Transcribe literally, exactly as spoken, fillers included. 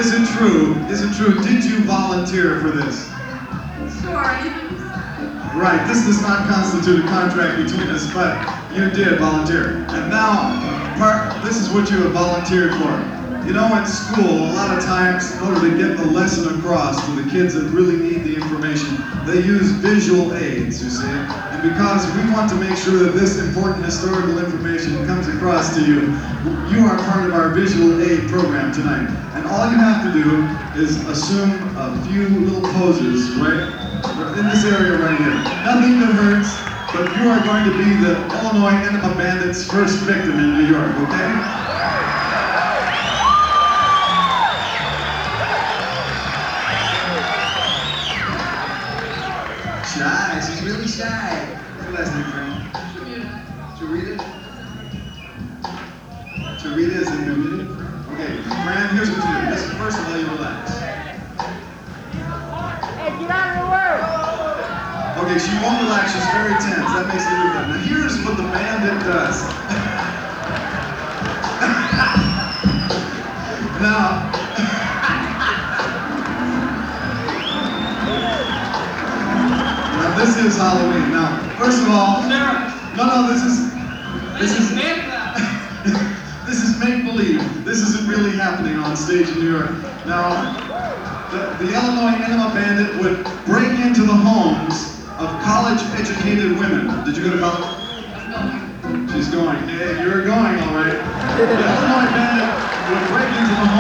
is it true, is it true, did you volunteer for this? Sure. Right, this does not constitute a contract between us, but you did volunteer. And now, part, this is what you have volunteered for. You know, in school, a lot of times, in order to get the lesson across to the kids that really need the information, they use visual aids, you see. And because we want to make sure that this important historical information comes across to you, you are part of our visual aid program tonight. And all you have to do is assume a few little poses, right? In this area right here. Nothing that hurts, but you are going to be the Illinois Enema Bandits' first victim in New York, okay? Shy, she's really shy. What's your last name, friend? Charita. Charita is in New York. Okay, Fran, here's what you do. This, first of all, you relax. Hey, get out of the way! Okay, she won't relax, she's very tense. That makes it look good. Now here's what the bandit does. Now, now this is Halloween. Now, first of all, no, no, this is, this is, this is make-believe. This isn't really happening on stage in New York. Now, the, the Illinois Enema Bandit would break into the homes of college-educated women. Did you go to college? She's going. Hey, you're going, all right. The Illinois Bandit would break into the home